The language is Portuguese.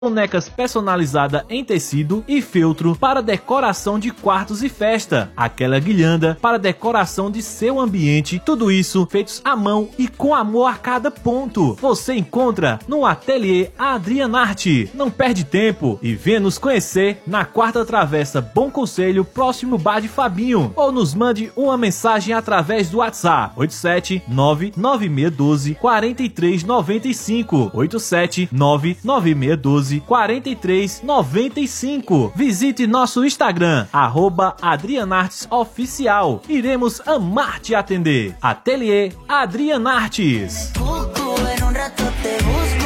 bonecas personalizadas em tecido e feltro para decoração de quartos e festa, aquela guirlanda para decoração de seu ambiente, tudo isso feitos à mão e com amor a cada ponto. Você encontra no Ateliê Adrianarte. Não perde tempo e venha nos conhecer na Quarta Travessa Bom Conselho, próximo Bar de Fabinho, ou nos mande uma mensagem através do WhatsApp 87996124395, 87996124395. Visite nosso Instagram @AdrianArtesOficial. Iremos amar te atender. Ateliê Adrianartes.